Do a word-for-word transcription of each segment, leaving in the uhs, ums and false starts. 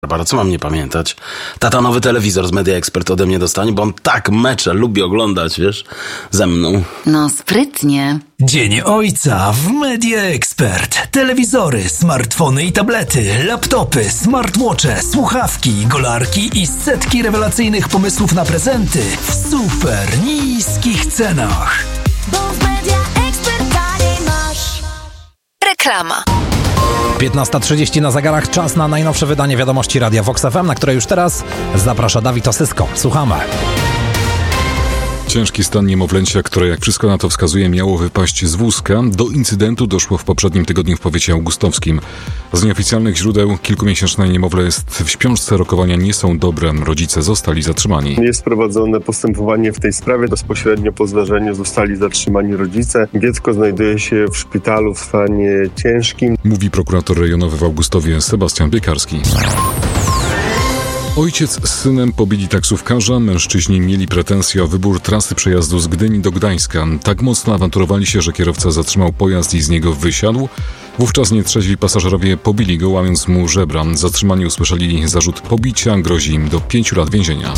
Barbara, co mam nie pamiętać? Tata nowy telewizor z Media Expert ode mnie dostanie, bo on tak mecze lubi oglądać, wiesz, ze mną. No sprytnie. Dzień Ojca w Media Expert. Telewizory, smartfony i tablety, laptopy, smartwatche, słuchawki, golarki i setki rewelacyjnych pomysłów na prezenty w super niskich cenach. Bo w Media Expert taniej masz. Reklama. piętnasta trzydzieści na zegarach, czas na najnowsze wydanie wiadomości Radia Vox F M, na które już teraz zaprasza Dawid Osysko. Słuchamy. Ciężki stan niemowlęcia, które jak wszystko na to wskazuje miało wypaść z wózka. Do incydentu doszło w poprzednim tygodniu w powiecie augustowskim. Z nieoficjalnych źródeł kilkumiesięczne niemowlę jest w śpiączce, rokowania nie są dobre. Rodzice zostali zatrzymani. Jest prowadzone postępowanie w tej sprawie. Bezpośrednio po zdarzeniu zostali zatrzymani rodzice. Dziecko znajduje się w szpitalu w stanie ciężkim. Mówi prokurator rejonowy w Augustowie Sebastian Piekarski. Ojciec z synem pobili taksówkarza. Mężczyźni mieli pretensje o wybór trasy przejazdu z Gdyni do Gdańska. Tak mocno awanturowali się, że kierowca zatrzymał pojazd i z niego wysiadł. Wówczas nietrzeźwi pasażerowie pobili go, łamiąc mu żebra. Zatrzymani usłyszeli zarzut pobicia, grozi im do pięciu lat więzienia.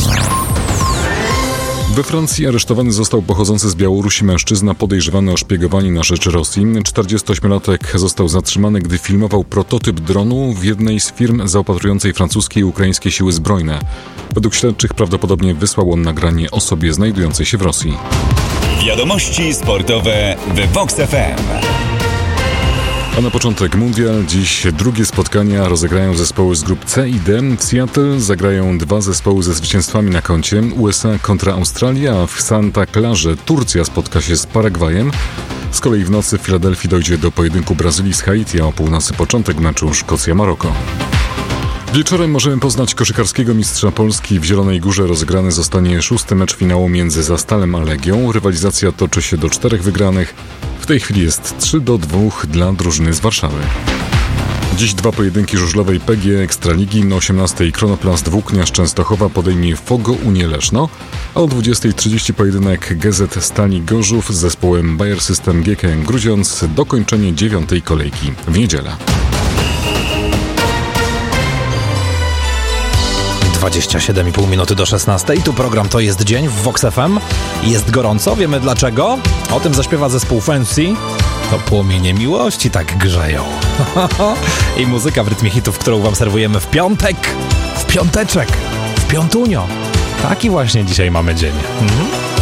We Francji aresztowany został pochodzący z Białorusi mężczyzna podejrzewany o szpiegowanie na rzecz Rosji. czterdziestoośmiolatek został zatrzymany, gdy filmował prototyp dronu w jednej z firm zaopatrującej francuskie i ukraińskie siły zbrojne. Według śledczych prawdopodobnie wysłał on nagranie osobie znajdującej się w Rosji. Wiadomości sportowe w Vox F M. A na początek mundial. Dziś drugie spotkania rozegrają zespoły z grup C i D. W Seattle zagrają dwa zespoły ze zwycięstwami na koncie. U S A kontra Australia, a w Santa Clarze Turcja spotka się z Paragwajem. Z kolei w nocy w Filadelfii dojdzie do pojedynku Brazylii z Haiti, a o północy początek meczu Szkocja-Maroko. Wieczorem możemy poznać koszykarskiego mistrza Polski. W Zielonej Górze rozegrany zostanie szósty mecz finału między Zastalem a Legią. Rywalizacja toczy się do czterech wygranych. W tej chwili jest trzy do dwóch dla drużyny z Warszawy. Dziś dwa pojedynki żużlowej P G Ekstraligi. Na osiemnastej Kronoplast Włóknia z Częstochowa podejmie Fogo Unię Leszno, a o dwudziestej trzydzieści pojedynek G Z Stali Gorzów z zespołem Bayer System G K M Grudziądz. Dokończenie dziewiątej kolejki w niedzielę. dwadzieścia siedem i pół minuty do szesnastej. Tu program To jest dzień w Vox F M. Jest gorąco, wiemy dlaczego. O tym zaśpiewa zespół Fancy. To płomienie miłości tak grzeją. I muzyka w rytmie hitów, którą wam serwujemy w piątek. W piąteczek. W piątunio. Taki właśnie dzisiaj mamy dzień. Mhm.